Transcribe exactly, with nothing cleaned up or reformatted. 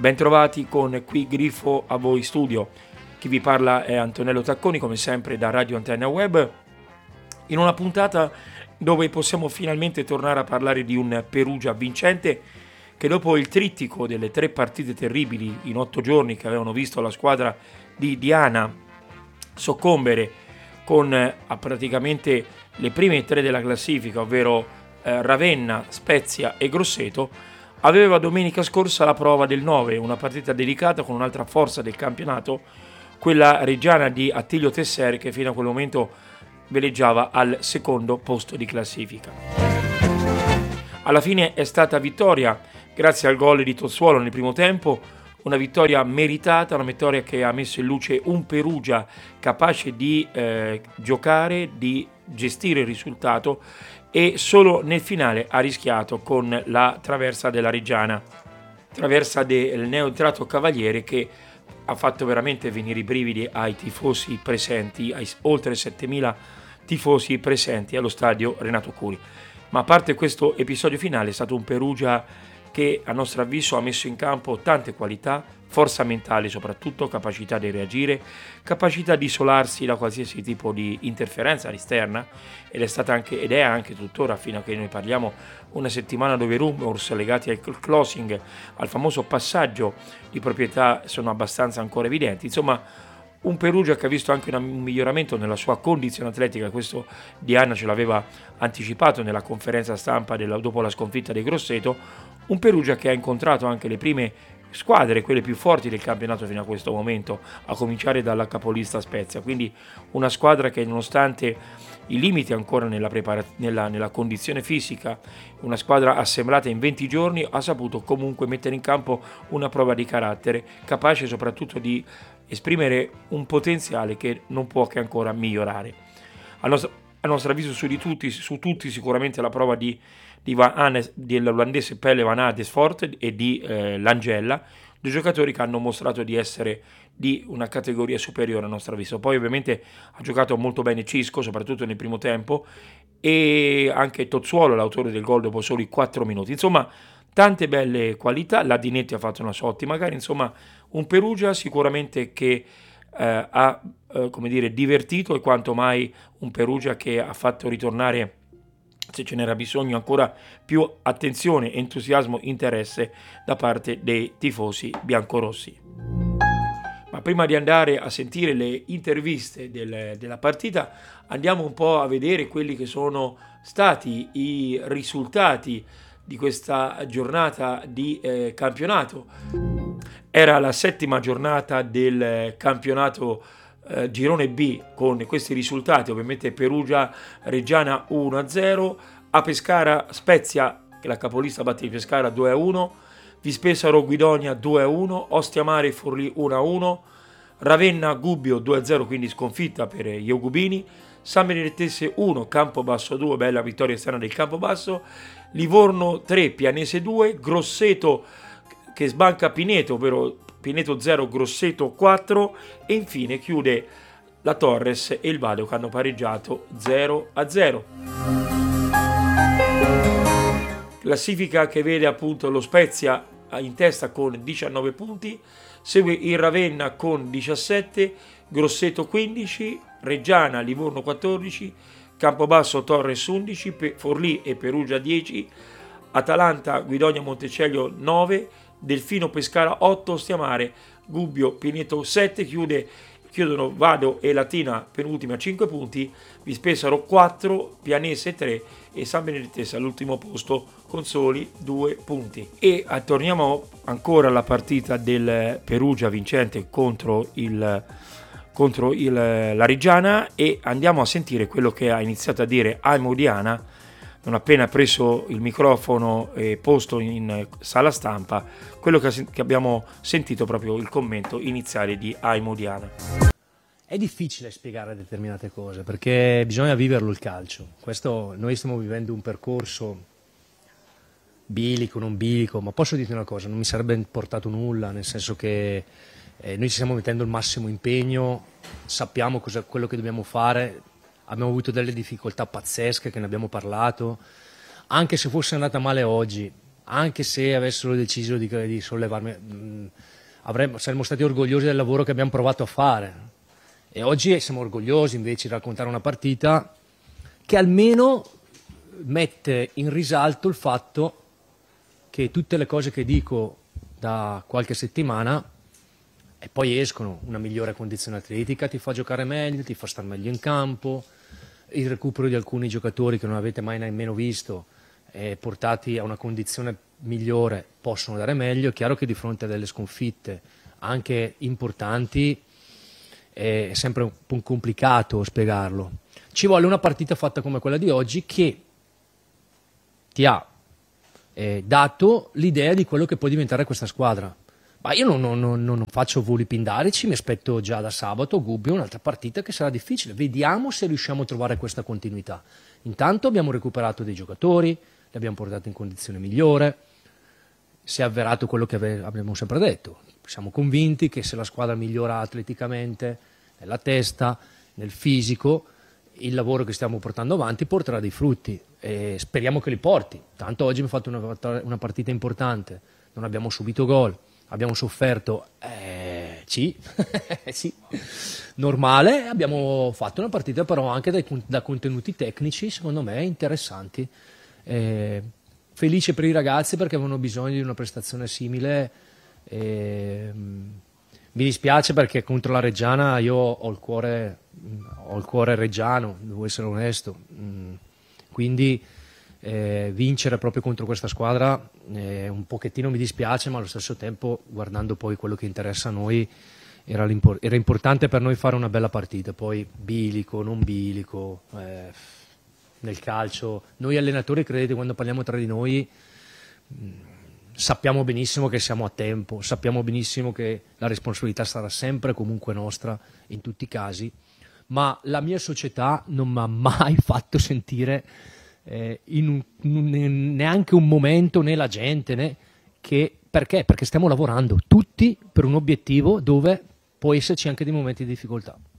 Bentrovati con Qui Grifo a voi studio. Chi vi parla è Antonello Tacconi, come sempre da Radio Antenna Web, in una puntata dove possiamo finalmente tornare a parlare di un Perugia vincente che dopo il trittico delle tre partite terribili in otto giorni che avevano visto la squadra di Diana soccombere con eh, praticamente le prime tre della classifica, ovvero eh, Ravenna, Spezia e Grosseto, aveva domenica scorsa la prova del nove, una partita dedicata con un'altra forza del campionato, quella reggiana di Attilio Tesser, che fino a quel momento veleggiava al secondo posto di classifica. Alla fine è stata vittoria grazie al gol di Tozzuolo nel primo tempo, una vittoria meritata, una vittoria che ha messo in luce un Perugia capace di eh, giocare, di gestire il risultato, e solo nel finale ha rischiato con la traversa della Reggiana, traversa del neoentrato Cavaliere, che ha fatto veramente venire i brividi ai tifosi presenti, ai oltre settemila tifosi presenti allo stadio Renato Curi. Ma a parte questo episodio finale, è stato un Perugia che a nostro avviso ha messo in campo tante qualità, forza mentale soprattutto, capacità di reagire, capacità di isolarsi da qualsiasi tipo di interferenza esterna, ed è stata anche ed è anche tuttora, fino a che noi parliamo, una settimana dove i rumors legati al closing, al famoso passaggio di proprietà, sono abbastanza ancora evidenti. Insomma, un Perugia che ha visto anche un miglioramento nella sua condizione atletica. Questo Diana ce l'aveva anticipato nella conferenza stampa della, dopo la sconfitta di Grosseto. Un Perugia che ha incontrato anche le prime squadre, quelle più forti del campionato fino a questo momento, a cominciare dalla capolista Spezia. Quindi una squadra che, nonostante i limiti ancora nella, prepara- nella, nella condizione fisica, una squadra assemblata in venti giorni, ha saputo comunque mettere in campo una prova di carattere, capace soprattutto di esprimere un potenziale che non può che ancora migliorare. A nostro, a nostro avviso su, di tutti, su tutti sicuramente la prova di, di Van Anes, dell'olandese Pelle Van Amersfoort e di eh, Langella, due giocatori che hanno mostrato di essere di una categoria superiore a nostro avviso. Poi ovviamente ha giocato molto bene Cisco, soprattutto nel primo tempo, e anche Tozzuolo, l'autore del gol dopo soli quattro minuti. Insomma, tante belle qualità. Ladinetti ha fatto una sua ottima gara. Insomma, un Perugia sicuramente che eh, ha eh, come dire, divertito, e quanto mai un Perugia che ha fatto ritornare, se ce n'era bisogno, ancora più attenzione, entusiasmo, interesse da parte dei tifosi biancorossi. Ma prima di andare a sentire le interviste del, della partita, andiamo un po' a vedere quelli che sono stati i risultati di questa giornata di eh, campionato. Era la settima giornata del campionato eh, Girone B, con questi risultati: ovviamente Perugia Reggiana uno a zero, a Pescara Spezia, che la capolista batte di Pescara due a uno, Vispesaro Guidonia due a uno, Ostia Mare Forlì uno a uno, Ravenna Gubbio due a zero, quindi sconfitta per gli Eugubini, San Benedettese uno, Campobasso due, bella vittoria esterna del Campobasso, Livorno tre, Pianese due, Grosseto che sbanca Pineto, ovvero Pineto zero, Grosseto quattro, e infine chiude la Torres e il Vado che hanno pareggiato zero a zero. Classifica che vede appunto lo Spezia in testa con diciannove punti, segue il Ravenna con diciassette, Grosseto quindici, Reggiana, Livorno quattordici, Campobasso, Torres undici, Forlì e Perugia dieci, Atalanta, Guidonia, Montecelio nove, Delfino Pescara otto, Ostia Mare, Gubbio, Pineto sette, chiude, chiudono Vado e Latina penultima a cinque punti, Vispesaro quattro, Pianese tre e San Benedettese all'ultimo posto con soli due punti. E eh, torniamo ancora alla partita del Perugia vincente contro il contro il, la Reggiana, e andiamo a sentire quello che ha iniziato a dire Aimo Diana non appena preso il microfono e posto in sala stampa, quello che, che abbiamo sentito, proprio il commento iniziale di Aimo Diana. È difficile spiegare determinate cose perché bisogna viverlo il calcio. Questo, noi stiamo vivendo un percorso bilico, non bilico, ma posso dirti una cosa, non mi sarebbe importato nulla, nel senso che Eh, noi ci stiamo mettendo il massimo impegno, sappiamo cosa, quello che dobbiamo fare, abbiamo avuto delle difficoltà pazzesche che ne abbiamo parlato, anche se fosse andata male oggi, anche se avessero deciso di, di sollevarmi, mh, avremmo, saremmo stati orgogliosi del lavoro che abbiamo provato a fare. E oggi siamo orgogliosi invece di raccontare una partita che almeno mette in risalto il fatto che tutte le cose che dico da qualche settimana e poi escono, una migliore condizione atletica ti fa giocare meglio, ti fa stare meglio in campo, il recupero di alcuni giocatori che non avete mai nemmeno visto eh, portati a una condizione migliore possono dare meglio. È chiaro che di fronte a delle sconfitte anche importanti è sempre un po' complicato spiegarlo. Ci vuole una partita fatta come quella di oggi che ti ha eh, dato l'idea di quello che può diventare questa squadra. Ma io non, non, non, non faccio voli pindarici, mi aspetto già da sabato Gubbio un'altra partita che sarà difficile. Vediamo se riusciamo a trovare questa continuità. Intanto abbiamo recuperato dei giocatori, li abbiamo portati in condizione migliore, si è avverato quello che ave- abbiamo sempre detto. Siamo convinti che se la squadra migliora atleticamente, nella testa, nel fisico, il lavoro che stiamo portando avanti porterà dei frutti e speriamo che li porti. Tanto oggi abbiamo fatto una, una partita importante, non abbiamo subito gol. Abbiamo sofferto, eh, sì, sì, normale, abbiamo fatto una partita però anche dai, da contenuti tecnici secondo me interessanti. Eh, felice per i ragazzi perché avevano bisogno di una prestazione simile. Eh, mi dispiace perché contro la Reggiana io ho il cuore, ho il cuore reggiano, devo essere onesto, mm, quindi Eh, vincere proprio contro questa squadra eh, un pochettino mi dispiace, ma allo stesso tempo guardando poi quello che interessa a noi era, era importante per noi fare una bella partita. Poi bilico, non bilico, eh, nel calcio noi allenatori, credete, quando parliamo tra di noi mh, sappiamo benissimo che siamo a tempo, sappiamo benissimo che la responsabilità sarà sempre comunque nostra in tutti i casi, ma la mia società non mi ha mai fatto sentire Eh, in un, in neanche un momento né la gente né che perché? Perché stiamo lavorando tutti per un obiettivo dove può esserci anche dei momenti di difficoltà.